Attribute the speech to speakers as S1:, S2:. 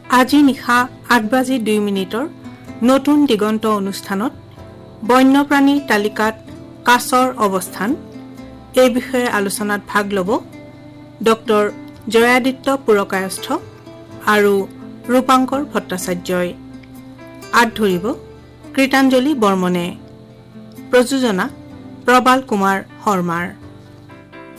S1: আজি নিশা 8:02 নতুন দিগন্ত অনুষ্ঠানত বন্যপ্ৰাণীৰ তালিকাত কাছৰ অৱস্থান এই বিষয়ে আলোচনাত ভাগ ল'ব ডক্টৰ জয়াদিত্য পুৰকায়স্থ আৰু ৰূপাঙ্কৰ ভট্টাচাৰ্যই। আঁত ধৰিব কৃতাঞ্জলি বৰ্মনে। প্ৰযোজনা প্ৰবাল কুমাৰ শৰ্মাৰ।